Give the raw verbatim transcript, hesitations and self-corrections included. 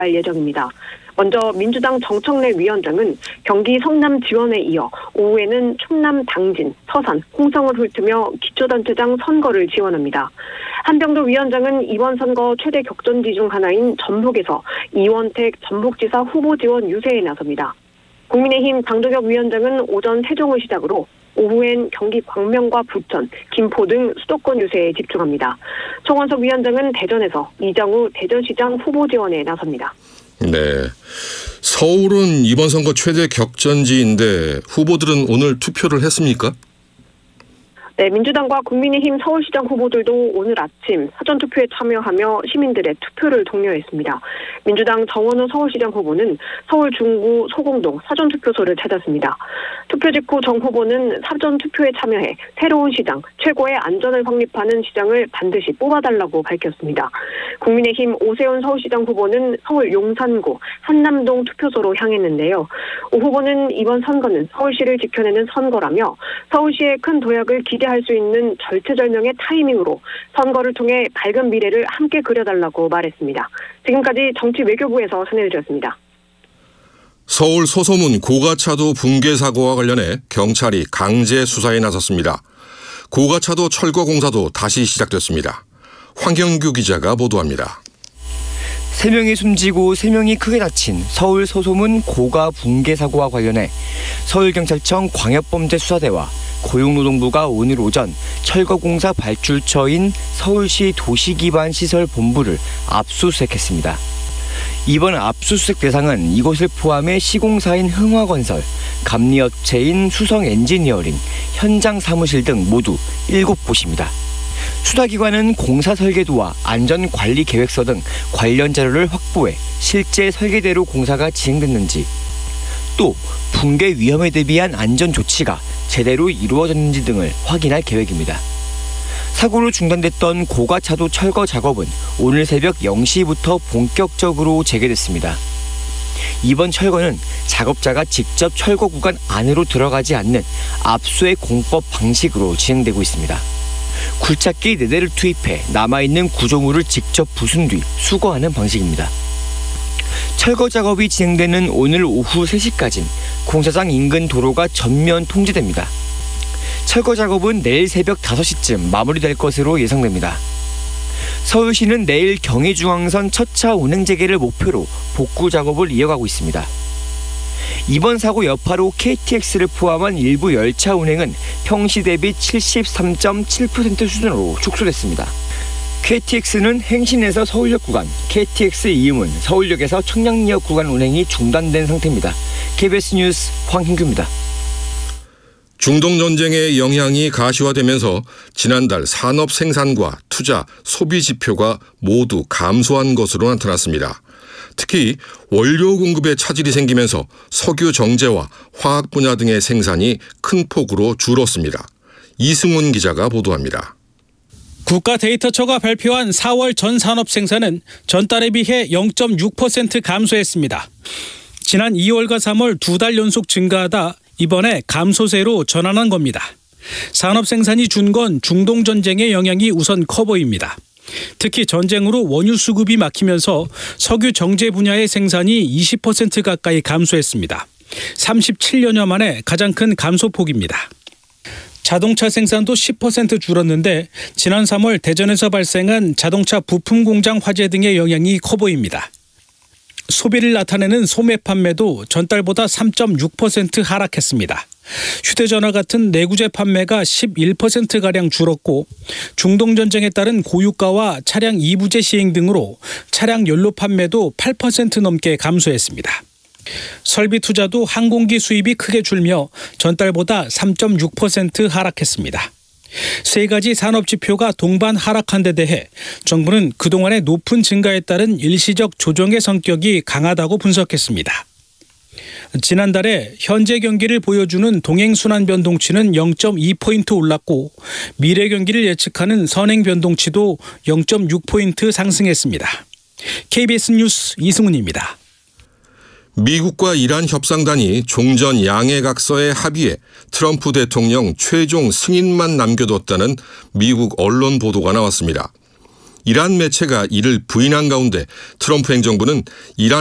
예정입니다. 먼저 민주당 정청래 위원장은 경기 성남 지원에 이어 오후에는 충남 당진, 서산, 홍성을 훑으며 기초단체장 선거를 지원합니다. 한병도 위원장은 이번 선거 최대 격전지 중 하나인 전북에서 이원택 전북지사 후보 지원 유세에 나섭니다. 국민의힘 당도겸 위원장은 오전 세종을 시작으로 오후엔 경기 광명과 부천, 김포 등 수도권 유세에 집중합니다. 송원석 위원장은 대전에서 이정우 대전시장 후보 지원에 나섭니다. 네, 서울은 이번 선거 최대 격전지인데 후보들은 오늘 투표를 했습니까? 네, 민주당과 국민의힘 서울시장 후보들도 오늘 아침 사전투표에 참여하며 시민들의 투표를 독려했습니다. 민주당 정원호 서울시장 후보는 서울 중구 소공동 사전투표소를 찾았습니다. 투표 직후 정 후보는 사전투표에 참여해 새로운 시장, 최고의 안전을 확립하는 시장을 반드시 뽑아달라고 밝혔습니다. 국민의힘 오세훈 서울시장 후보는 서울 용산구 한남동 투표소로 향했는데요. 오 후보는 이번 선거는 서울시를 지켜내는 선거라며 서울시의 큰 도약을 기대할 수 있는 절체절명의 타이밍으로 선거를 통해 밝은 미래를 함께 그려달라고 말했습니다. 지금까지 정치 외교부에서 전해드렸습니다. 서울 소소문 고가차도 붕괴 사고와 관련해 경찰이 강제 수사에 나섰습니다. 고가차도 철거 공사도 다시 시작됐습니다. 황경규 기자가 보도합니다. 세 명이 숨지고 세 명이 크게 다친 서울 소소문 고가 붕괴 사고와 관련해 서울경찰청 광역범죄수사대와 고용노동부가 오늘 오전 철거공사 발출처인 서울시 도시기반시설본부를 압수수색했습니다. 이번 압수수색 대상은 이곳을 포함해 시공사인 흥화건설, 감리업체인 수성엔지니어링, 현장 사무실 등 모두 일곱 곳입니다. 수사기관은 공사 설계도와 안전관리계획서 등 관련 자료를 확보해 실제 설계대로 공사가 진행됐는지, 또 붕괴 위험에 대비한 안전 조치가 제대로 이루어졌는지 등을 확인할 계획입니다. 사고로 중단됐던 고가차도 철거 작업은 오늘 새벽 영 시부터 본격적으로 재개됐습니다. 이번 철거는 작업자가 직접 철거 구간 안으로 들어가지 않는 압수의 공법 방식으로 진행되고 있습니다. 굴착기 네 대를 투입해 남아있는 구조물을 직접 부순 뒤 수거하는 방식입니다. 철거 작업이 진행되는 오늘 오후 세 시까지는 공사장 인근 도로가 전면 통제됩니다. 철거 작업은 내일 새벽 다섯 시쯤 마무리될 것으로 예상됩니다. 서울시는 내일 경의중앙선 첫 차 운행 재개를 목표로 복구 작업을 이어가고 있습니다. 이번 사고 여파로 케이티엑스를 포함한 일부 열차 운행은 평시 대비 칠십삼 점 칠 퍼센트 수준으로 축소됐습니다. 케이티엑스는 행신에서 서울역 구간, 케이티엑스 이음은 서울역에서 청량리역 구간 운행이 중단된 상태입니다. 케이비에스 뉴스 황hin규입니다. 중동전쟁의 영향이 가시화되면서 지난달 산업 생산과 투자, 소비 지표가 모두 감소한 것으로 나타났습니다. 특히 원료 공급에 차질이 생기면서 석유 정제와 화학 분야 등의 생산이 큰 폭으로 줄었습니다. 이승훈 기자가 보도합니다. 국가데이터처가 발표한 사월 전 산업 생산은 전달에 비해 영 점 육 퍼센트 감소했습니다. 지난 이월과 삼월 두 달 연속 증가하다 이번에 감소세로 전환한 겁니다. 산업 생산이 준 건 중동 전쟁의 영향이 우선 커 보입니다. 특히 전쟁으로 원유 수급이 막히면서 석유 정제 분야의 생산이 이십 퍼센트 가까이 감소했습니다. 삼십칠 년여 만에 가장 큰 감소폭입니다. 자동차 생산도 십 퍼센트 줄었는데 지난 삼월 대전에서 발생한 자동차 부품 공장 화재 등의 영향이 커 보입니다. 소비를 나타내는 소매 판매도 전달보다 삼 점 육 퍼센트 하락했습니다. 휴대전화 같은 내구재 판매가 십일 퍼센트가량 줄었고 중동 전쟁에 따른 고유가와 차량 이부제 시행 등으로 차량 연료 판매도 팔 퍼센트 넘게 감소했습니다. 설비 투자도 항공기 수입이 크게 줄며 전달보다 삼 점 육 퍼센트 하락했습니다. 세 가지 산업 지표가 동반 하락한 데 대해 정부는 그동안의 높은 증가에 따른 일시적 조정의 성격이 강하다고 분석했습니다. 지난달에 현재 경기를 보여주는 동행순환 변동치는 영 점 이 포인트 올랐고 미래 경기를 예측하는 선행 변동치도 영 점 육 포인트 상승했습니다. 케이비에스 뉴스 이승훈입니다. 미국과 이란 협상단이 종전 양해각서의 합의에 트럼프 대통령 최종 승인만 남겨뒀다는 미국 언론 보도가 나왔습니다. 이란 매체가 이를 부인한 가운데 트럼프 행정부는 이란